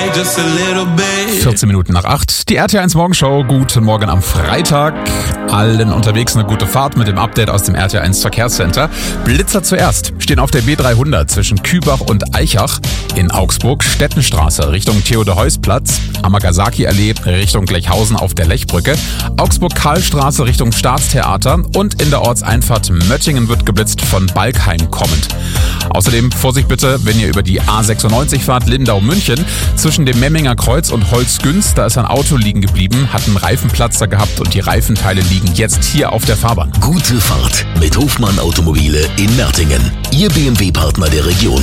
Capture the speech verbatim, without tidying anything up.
just a little bit. vierzehn Minuten nach acht. Die R T eins Morgenshow. Guten Morgen am Freitag. Allen unterwegs eine gute Fahrt mit dem Update aus dem R T eins Verkehrscenter. Blitzer zuerst stehen auf der B dreihundert zwischen Kübach und Aichach. In Augsburg Stettenstraße Richtung Theodor-Heuss-Platz. Amagasaki-Allee Richtung Lechhausen auf der Lechbrücke. Augsburg-Karlstraße Richtung Staatstheater. Und in der Ortseinfahrt Möttingen wird geblitzt von Balkheim kommend. Außerdem Vorsicht bitte, wenn ihr über die A sechsundneunzig fahrt, Lindau-München. Zwischen dem Memminger Kreuz und Holzgünz, da ist ein Auto liegen geblieben, hat einen Reifenplatzer gehabt und die Reifenteile liegen jetzt hier auf der Fahrbahn. Gute Fahrt mit Hofmann Automobile in Mertingen. Ihr B M W-Partner der Region.